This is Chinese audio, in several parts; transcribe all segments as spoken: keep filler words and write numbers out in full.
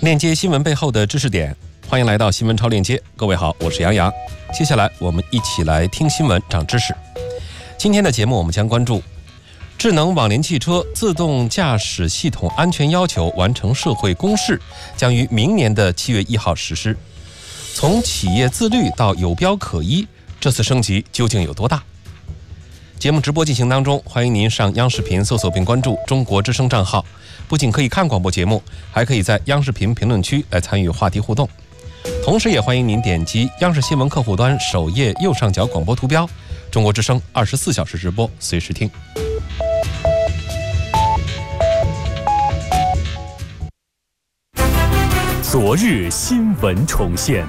链接新闻背后的知识点，欢迎来到新闻超链接。各位好，我是杨洋。接下来我们一起来听新闻长知识。今天的节目我们将关注智能网联汽车自动驾驶系统安全要求完成社会公示，将于明年的七月一号实施。从企业自律到有标可依，这次升级究竟有多大？节目直播进行当中，欢迎您上央视频搜索并关注中国之声账号，不仅可以看广播节目，还可以在央视频评论区来参与话题互动。同时也欢迎您点击央视新闻客户端首页右上角广播图标，中国之声二十四小时直播，随时听。 昨日新闻重现，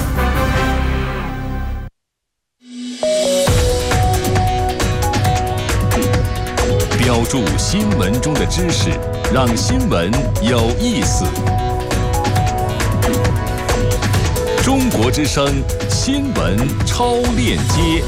标注新闻中的知识，让新闻有意思。中国之声新闻超链接。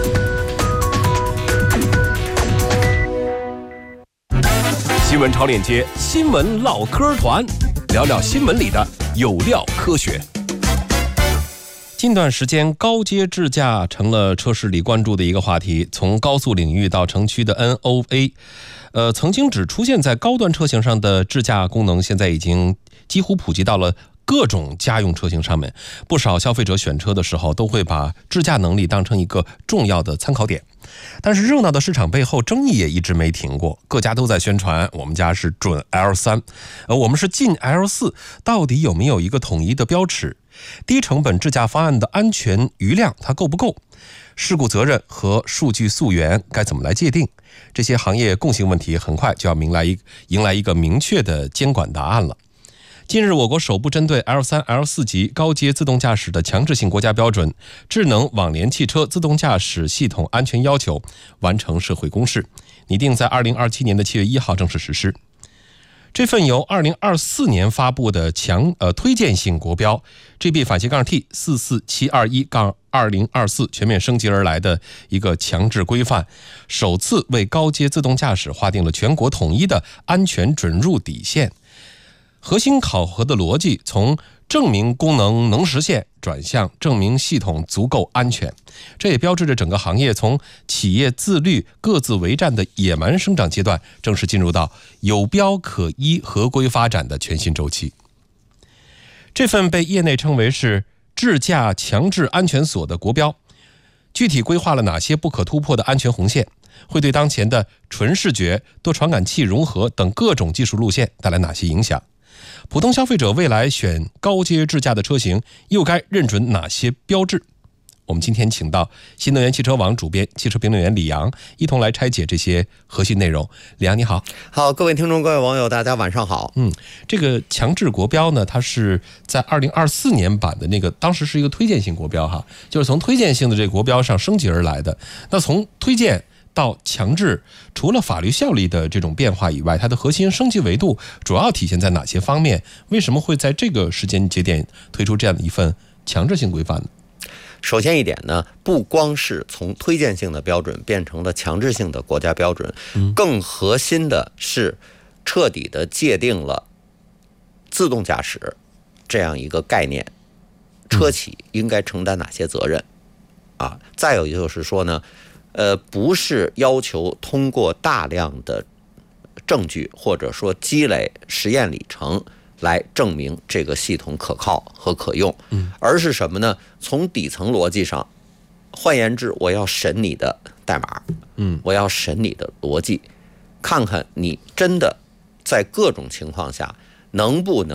新闻超链接，新闻唠嗑团，聊聊新闻里的有料科学。近段时间，高阶智驾成了车市里关注的一个话题。从高速领域到城区的 N O A， 呃，曾经只出现在高端车型上的智驾功能，现在已经几乎普及到了各种家用车型上面。不少消费者选车的时候，都会把智驾能力当成一个重要的参考点。但是热闹的市场背后，争议也一直没停过，各家都在宣传我们家是准 L 三， 呃，我们是进 L 四， 到底有没有一个统一的标尺？低成本智驾方案的安全余量它够不够？事故责任和数据溯源该怎么来界定？这些行业共性问题很快就要迎来一迎来一个明确的监管答案了。近日，我国首部针对 L 三、L 四 级高阶自动驾驶的强制性国家标准《智能网联汽车自动驾驶系统安全要求》完成社会公示，拟定在二零二七年的七月一号正式实施。这份由二零二四年发布的强呃推荐性国标 G B 反斜杠 T 四四七二一杠二零二四全面升级而来的一个强制规范，首次为高阶自动驾驶划定了全国统一的安全准入底线。核心考核的逻辑从证明功能能实现转向证明系统足够安全，这也标志着整个行业从企业自律各自为战的野蛮生长阶段，正式进入到有标可依合规发展的全新周期。这份被业内称为是智驾强制安全锁的国标，具体规划了哪些不可突破的安全红线，会对当前的纯视觉、多传感器融合等各种技术路线带来哪些影响？普通消费者未来选高阶智驾的车型又该认准哪些标志？我们今天请到新能源汽车网主编、汽车评论员李阳，一同来拆解这些核心内容。李阳你好。 好，各位听众、各位网友，大家晚上好。 嗯，这个强制国标呢，它是在二零二四年版的那个，当时是一个推荐性国标哈，就是从推荐性的这个国标上升级而来的。那从推荐到强制，除了法律效力的这种变化以外，它的核心升级维度主要体现在哪些方面？为什么会在这个时间节点推出这样的一份强制性规范呢？ 首先一点呢，不光是从推荐性的标准变成了强制性的国家标准，更核心的是彻底的界定了自动驾驶这样一个概念，车企应该承担哪些责任啊？再有就是说呢，呃，不是要求通过大量的证据或者说积累实验里程来证明这个系统可靠和可用，而是什么呢？从底层逻辑上，换言之，我要审你的代码，嗯，我要审你的逻辑，看看你真的在各种情况下能不能